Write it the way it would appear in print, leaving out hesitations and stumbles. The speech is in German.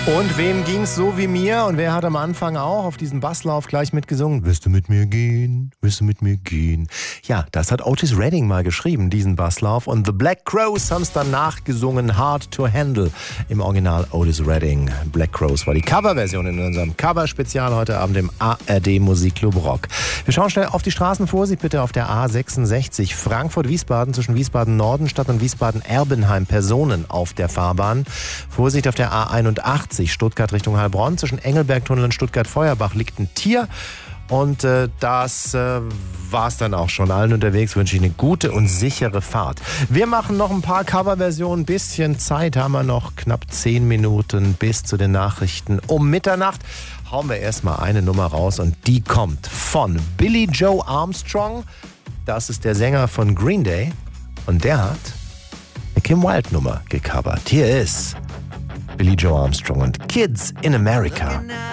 Und wem ging's so wie mir? Und wer hat am Anfang auch auf diesen Basslauf gleich mitgesungen? Willst du mit mir gehen? Willst du mit mir gehen? Ja, das hat Otis Redding mal geschrieben, diesen Basslauf. Und The Black Crowes haben es dann nachgesungen, Hard to Handle. Im Original Otis Redding. Black Crowes war die Coverversion in unserem Cover-Spezial heute Abend im ARD Musikclub Rock. Wir schauen schnell auf die Straßen. Vorsicht bitte auf der A66 Frankfurt-Wiesbaden zwischen Wiesbaden-Nordenstadt und Wiesbaden-Erbenheim. Personen auf der Fahrbahn. Vorsicht auf der A81 Stuttgart Richtung Heilbronn. Zwischen Engelbergtunnel und Stuttgart-Feuerbach liegt ein Tier. Und das war's dann auch schon. Allen unterwegs wünsche ich eine gute und sichere Fahrt. Wir machen noch ein paar Coverversionen. Bisschen Zeit haben wir noch. Knapp 10 Minuten bis zu den Nachrichten um Mitternacht. Hauen wir erstmal eine Nummer raus und die kommt von Billy Joe Armstrong. Das ist der Sänger von Green Day. Und der hat eine Kim Wilde-Nummer gecovert. Hier ist Billy Joe Armstrong und Kids in America.